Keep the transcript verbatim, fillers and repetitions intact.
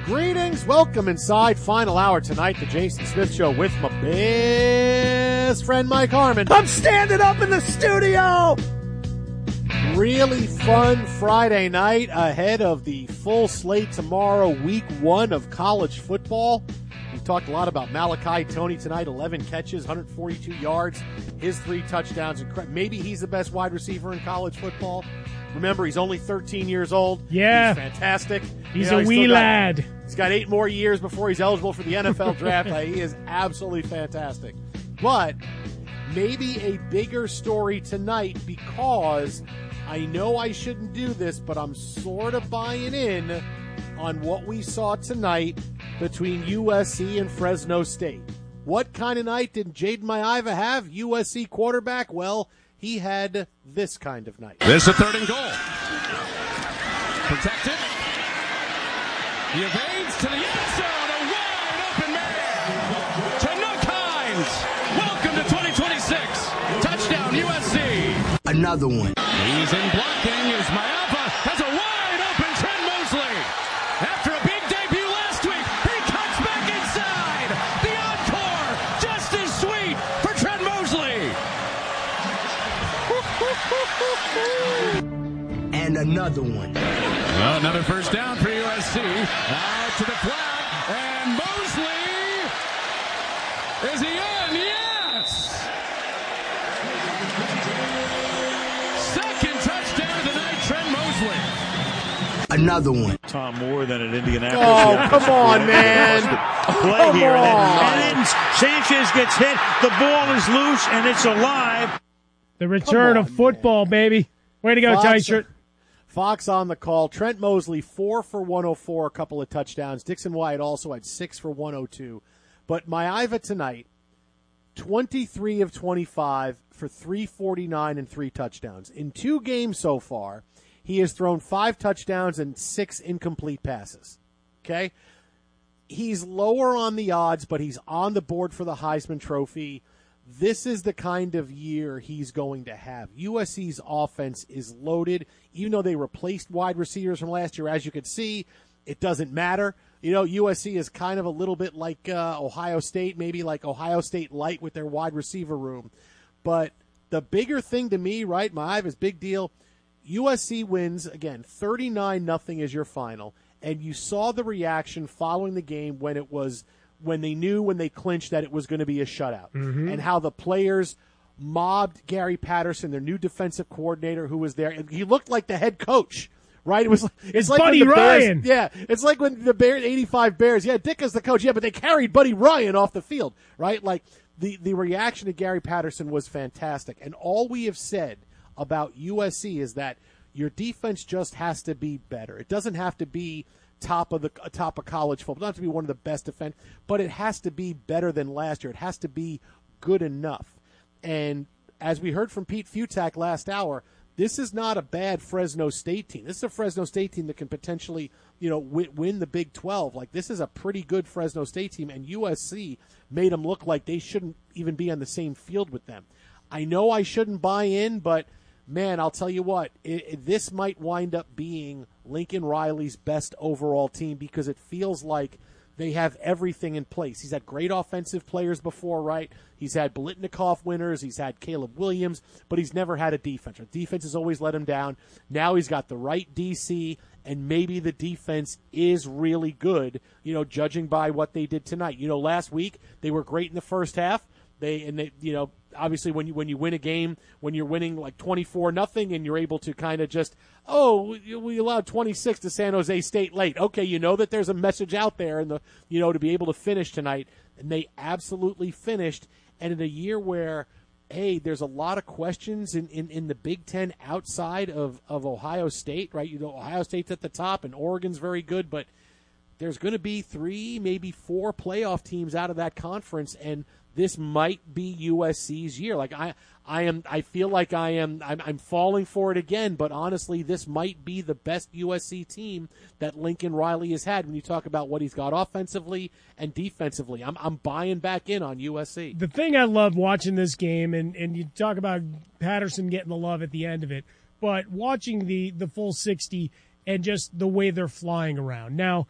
Greetings, welcome inside final hour tonight, the Jason Smith Show with my best friend Mike Harmon. I'm standing up in the studio! Really fun Friday night ahead of the full slate tomorrow, week one of college football. We've talked a lot about Malachi Tony tonight, eleven catches, one hundred forty-two yards, his three touchdowns. Maybe he's the best wide receiver in college football. Remember, he's only thirteen years old. Yeah. He's fantastic. He's you know, a he's wee got, lad. He's got eight more years before he's eligible for the N F L draft. Like, he is absolutely fantastic. But maybe a bigger story tonight, because I know I shouldn't do this, but I'm sort of buying in on what we saw tonight between U S C and Fresno State. What kind of night did Jaden Maiava have? U S C quarterback? Well, he had this kind of night. This is a third and goal. Protected. He evades to the end zone. A wide open man. Chinook Hines. Welcome to twenty twenty-six. Touchdown U S C. Another one. He's in blocking as Maiava has a wide open Trent Mosley. After a big debut last week, he cuts back inside. The encore, just as sweet for Trent Mosley. And another one. Well, another first down for U S C. Out to the flat, and Mosley, is he in? Yes! Second touchdown of the night, Trent Mosley. Another one. Tom Moore than at Indianapolis. Oh, come on, man. A play Come here. And then, on. and then Sanchez gets hit. The ball is loose, and it's alive. The return on, of football, man. baby. Way to go, Fox, tight shirt. Fox on the call. Trent Mosley, four for one oh four, a couple of touchdowns. Dixon Wyatt also had six for one oh two. But Maiava tonight, twenty-three of twenty-five for three forty-nine and three touchdowns. In two games so far, he has thrown five touchdowns and six incomplete passes. Okay? He's lower on the odds, but he's on the board for the Heisman Trophy. This is the kind of year he's going to have. U S C's offense is loaded. Even though they replaced wide receivers from last year, as you could see, it doesn't matter. You know, U S C is kind of a little bit like uh, Ohio State, maybe like Ohio State light with their wide receiver room. But the bigger thing to me, right, Maiava's big deal, U S C wins, again, thirty-nine nothing is your final. And you saw the reaction following the game when it was – when they knew when they clinched that it was going to be a shutout, mm-hmm. and how the players mobbed Gary Patterson, their new defensive coordinator, who was there. He looked like the head coach, right? It was it's, it's like Buddy when the Ryan. Bears, yeah, it's like when the Bears, eighty-five Bears, yeah, Dick is the coach, yeah, but they carried Buddy Ryan off the field, right? Like the, the reaction to Gary Patterson was fantastic. And all we have said about U S C is that your defense just has to be better. It doesn't have to be top of the top of college football. It doesn't have to be one of the best defense, but it has to be better than last year. It has to be good enough. And as we heard from Pete Futak last hour, this is not a bad Fresno State team. This is a Fresno State team that can potentially, you know, win, win the Big twelve. Like, this is a pretty good Fresno State team, and U S C made them look like they shouldn't even be on the same field with them. I know I shouldn't buy in, but man, I'll tell you what, it, it, this might wind up being Lincoln Riley's best overall team, because it feels like they have everything in place. He's had great offensive players before, right? He's had Biletnikoff winners. He's had Caleb Williams, but he's never had a defense. The defense has always let him down. Now he's got the right D C, and maybe the defense is really good, you know, judging by what they did tonight. You know, last week they were great in the first half. They and they, you know, obviously when you when you win a game, when you're winning like twenty-four nothing, and you're able to kind of just, oh, we allowed twenty-six to San Jose State late. Okay, you know that there's a message out there, and the you know to be able to finish tonight, and they absolutely finished. And in a year where, hey, there's a lot of questions in, in, in the Big Ten outside of, of Ohio State, right? You know, Ohio State's at the top, and Oregon's very good, but there's going to be three, maybe four playoff teams out of that conference, and this might be U S C's year. Like I, I am, I feel like I am, I'm, I'm falling for it again. But honestly, this might be the best U S C team that Lincoln Riley has had. When you talk about what he's got offensively and defensively, I'm, I'm buying back in on U S C. The thing I loved watching this game, and, and you talk about Patterson getting the love at the end of it, but watching the the full sixty and just the way they're flying around. Now,